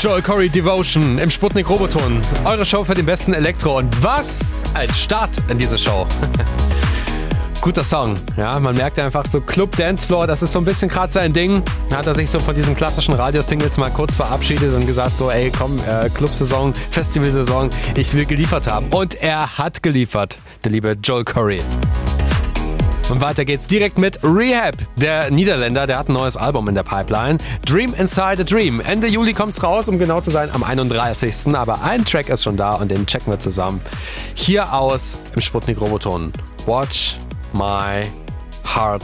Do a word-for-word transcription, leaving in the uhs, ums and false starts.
Joel Corry Devotion im Sputnik Roboton. Eure Show für den besten Elektro. Und was ein Start in diese Show. Guter Song. Ja, man merkt einfach so Club Dancefloor, das ist so ein bisschen gerade sein Ding. Da hat er sich so von diesen klassischen Radiosingles mal kurz verabschiedet und gesagt so, ey komm, äh, Clubsaison, Festivalsaison, ich will geliefert haben. Und er hat geliefert, der liebe Joel Corry. Und weiter geht's direkt mit Rehab. Der Niederländer, der hat ein neues Album in der Pipeline. Dream Inside a Dream. Ende Juli kommt's raus, um genau zu sein, am einunddreißigsten Aber ein Track ist schon da und den checken wir zusammen. Hier aus im Sputnik Roboton. Watch My Heart